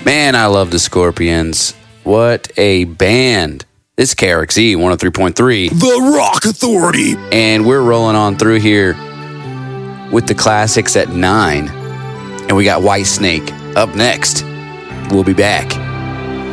Man, I love the Scorpions. What a band. This is KRXE 103.3. The Rock Authority. And we're rolling on through here with the classics at 9. And we got Whitesnake up next. We'll be back.